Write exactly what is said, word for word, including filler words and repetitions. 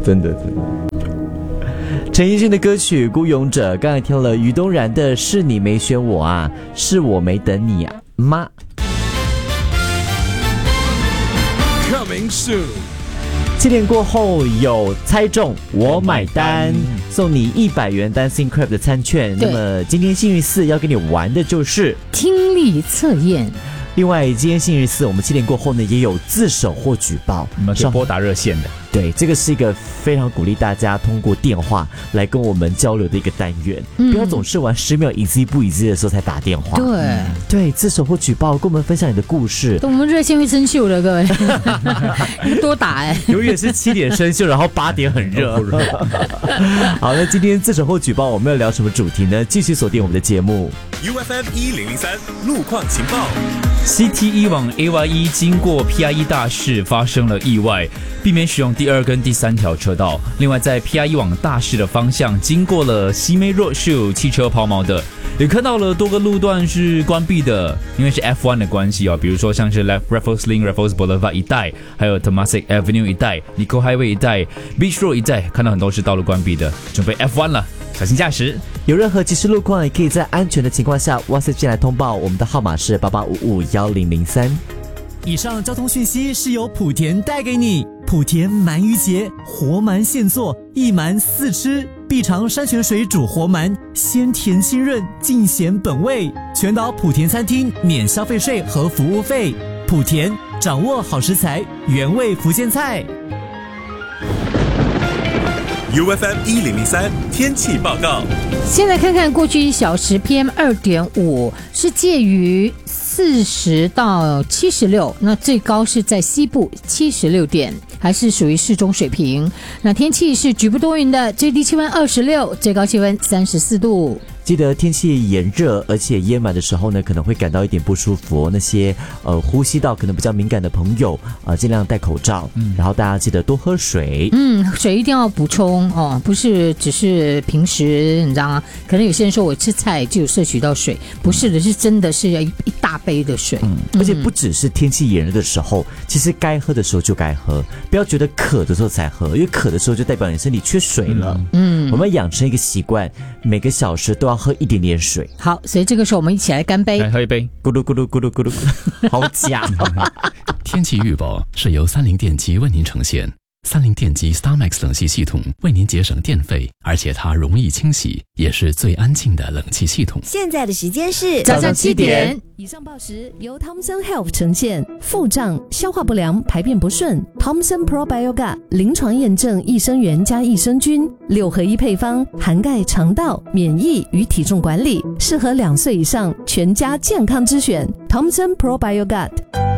真的真的。陈奕迅的歌曲《孤勇者》，刚才听了于东然的《是你没选我啊，是我没等你啊妈》。 Coming soon。 七点过后有猜中我买单，送你一百元 Dancing Crab 的餐券。那么今天星期四要跟你玩的就是听力测验。 另外今天星期四我们七点过后呢也有自首或举报， 我们是拨打热线的。 对，这个是一个非常鼓励大家通过电话来跟我们交流的一个单元，嗯、不要总是玩十秒以及不以及的时候才打电话。 对、 嗯、对，自首或举报，跟我们分享你的故事。 我们热线会生锈的，各位，多打哎、 欸，永远是七点生锈，然后八点很热。好，那今天自首或举报我们要聊什么主题呢？继续锁定我们的节目。 U F M 一零零三路况情报。 C T 一往 A Y 一经过 P I 一大市发生了意外，避免使用第二跟第三条车道。另外在 P I 一往大市的方向经过了西梅 Road 是有汽车抛锚的，也看到了多个路段是关闭的，因为是 F 一 的关系哦，比如说像是 Raffles Link、Raffles Boulevard 一带，还有 Temasek Avenue 一带、Nicoll Highway 一带、Beach Road 一带，看到很多是道路关闭的，准备 F 一 了，小心驾驶。 有任何即时路况，也可以在安全的情况下 WhatsApp 进来通报，我们的号码是八八五五一零零三。 以上交通讯息是由莆田带给你。莆田鳗鱼节，活鳗现做，一鳗四吃，必尝山泉水煮活鳗，鲜甜清润，尽显本味。全岛莆田餐厅免消费税和服务费。莆田掌握好食材，原味福建菜。 U F M 一零零三天气报告。 先来看看过去一小时 P M 二点五 是介于四十到七十六，那最高是在西部七十六点，还是属于适中水平。那天气是局部多云的，最低气温二十六，最高气温三十四度。 记得天气炎热而且烟霾的时候呢，可能会感到一点不舒服、哦、那些呃呼吸道可能比较敏感的朋友呃尽量戴口罩、嗯、然后大家记得多喝水。 嗯，水一定要补充哦，不是只是平时你知道吗？可能有些人说我吃菜就有摄取到水，不是的，是真的是要一一大杯的水。 嗯，而且不只是天气炎热的时候、嗯、其实该喝的时候就该喝，不要觉得渴的时候才喝，因为渴的时候就代表你身体缺水了。嗯，我们要养成一个习惯，每个小时都要喝一点点水。 好，所以这个时候我们一起来干杯， 来喝一杯， 咕噜咕噜咕噜咕噜，好假。 天气预报是由三菱电机为您呈现。三菱电机 StarMax 冷气系统为您节省电费，而且它容易清洗，也是最安静的冷气系统。 现在的时间是早上七点。 以上报时由 Thomson Health 呈现。腹胀、消化不良、排便不顺 ，Thomson Probiotic 临床验证益生元加益生菌六合一配方，涵盖肠道、免疫与体重管理，适合两岁以上全家健康之选。Thomson Probiotic。